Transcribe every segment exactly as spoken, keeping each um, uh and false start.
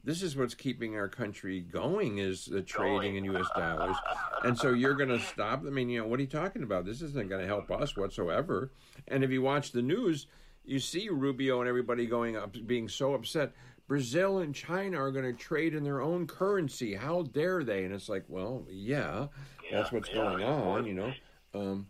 this is what's keeping our country going, is the trading in U S dollars. And so you're going to stop. I mean, you know, what are you talking about? This isn't going to help us whatsoever. And if you watch the news, you see Rubio and everybody going up, being so upset. Brazil and China are going to trade in their own currency. How dare they? And it's like, well, yeah, yeah that's what's yeah, going on, you know. Um,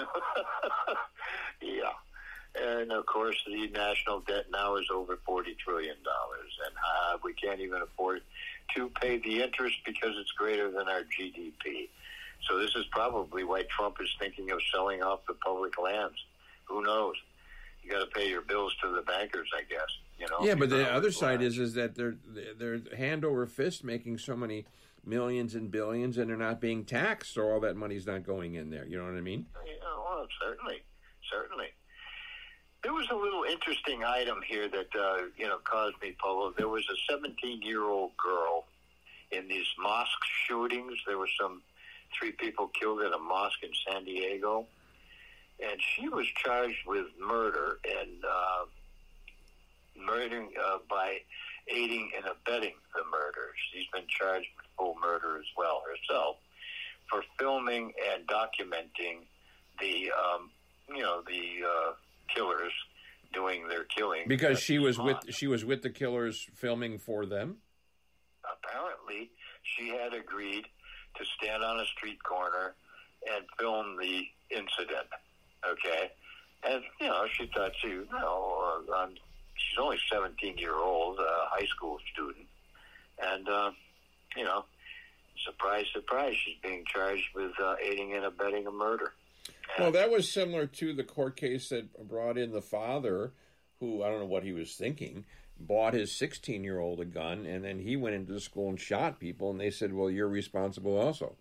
yeah. And, of course, the national debt now is over forty trillion dollars, and uh, we can't even afford to pay the interest because it's greater than our G D P. So this is probably why Trump is thinking of selling off the public lands. Who knows? You got to pay your bills to the bankers, I guess. You know. Yeah, but the other side is is that they're they're hand over fist making so many millions and billions, and they're not being taxed, so all that money's not going in there. You know what I mean? Yeah, well, certainly, certainly. There was a little interesting item here that, uh, you know, caused me puzzle. There was a seventeen-year-old girl in these mosque shootings. There were some three people killed at a mosque in San Diego. And she was charged with murder and uh, murdering uh, by aiding and abetting the murder. She's been charged with full murder as well herself for filming and documenting the, um, you know, the... Uh, killers doing their killing because she was with she was with the killers filming for them. Apparently, she had agreed to stand on a street corner and film the incident. Okay, and you know she thought she, you know, uh, um, she's only seventeen year old, a high school student, and uh, you know, surprise, surprise, she's being charged with uh, aiding and abetting a murder. Well, that was similar to the court case that brought in the father, who, I don't know what he was thinking, bought his sixteen-year-old a gun, and then he went into the school and shot people, and they said, well, you're responsible also.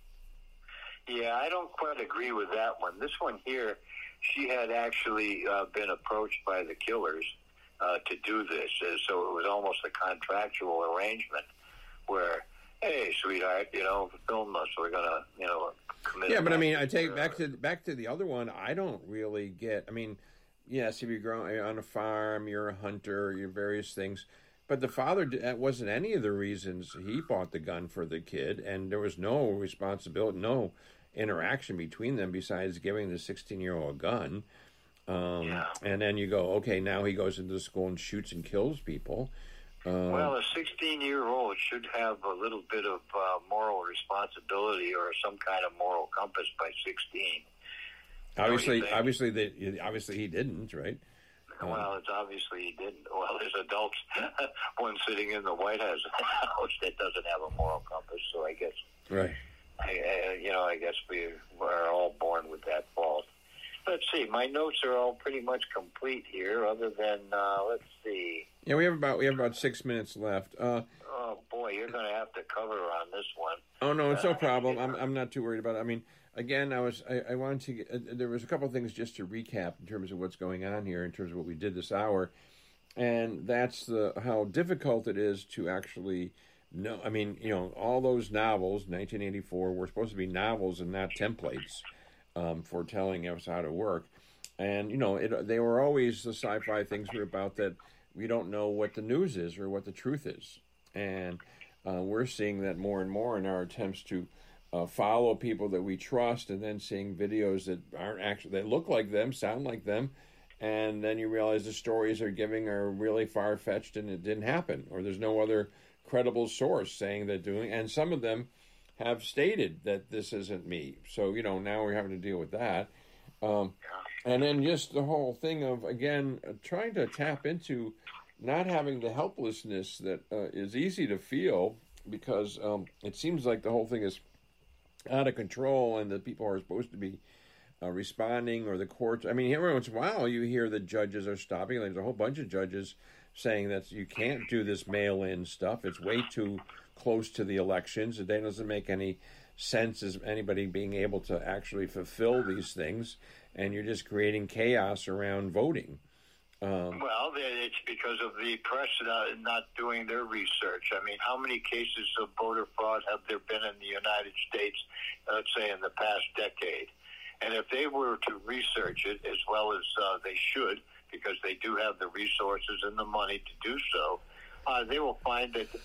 Yeah, I don't quite agree with that one. This one here, she had actually uh, been approached by the killers uh, to do this, so it was almost a contractual arrangement where, hey, sweetheart, you know, film us. We're gonna, you know, commit. Yeah, but I mean, I take uh, back to back to the other one. I don't really get. I mean, yes, if you're growing on a farm, you're a hunter, you're various things. But the father, that wasn't any of the reasons he bought the gun for the kid, and there was no responsibility, no interaction between them besides giving the sixteen-year-old a gun. Um, yeah. And then you go, okay, now he goes into the school and shoots and kills people. Uh, well, a sixteen-year-old should have a little bit of uh, moral responsibility or some kind of moral compass by sixteen. Obviously, obviously, they, obviously, he didn't, right? Well, um, it's obviously he didn't. Well, there's adults, one sitting in the White House that doesn't have a moral compass. So I guess, right? I, I, you know, I guess we are all born with that fault. Let's see. My notes are all pretty much complete here, other than uh, let's see. Yeah, we have about we have about six minutes left. Uh, oh boy, you're going to have to cover on this one. Oh no, it's uh, no problem. I'm I'm not too worried about it. I mean, again, I was I, I wanted to. Get, uh, there was a couple of things just to recap in terms of what's going on here, in terms of what we did this hour, and that's the how difficult it is to actually know. I mean, you know, all those novels, nineteen eighty-four, were supposed to be novels and not templates. Um, for telling us how to work. And, you know, it, they were always, the sci-fi things were about that we don't know what the news is or what the truth is. And uh, we're seeing that more and more in our attempts to uh, follow people that we trust, and then seeing videos that aren't actually, that look like them, sound like them, and then you realize the stories they're giving are really far-fetched and it didn't happen, or there's no other credible source saying they're doing, and some of them have stated that this isn't me. So, you know, now we're having to deal with that. Um, and then just the whole thing of, again, uh, trying to tap into not having the helplessness that uh, is easy to feel, because um, it seems like the whole thing is out of control and the people are supposed to be uh, responding, or the courts. I mean, every once in a while you hear the judges are stopping. There's a whole bunch of judges saying that you can't do this mail-in stuff. It's way too close to the elections. It doesn't make any sense as anybody being able to actually fulfill these things, and you're just creating chaos around voting. Um, well, it's because of the press not, not doing their research. I mean, how many cases of voter fraud have there been in the United States, let's say, in the past decade? And if they were to research it as well as uh, they should, because they do have the resources and the money to do so, uh, they will find that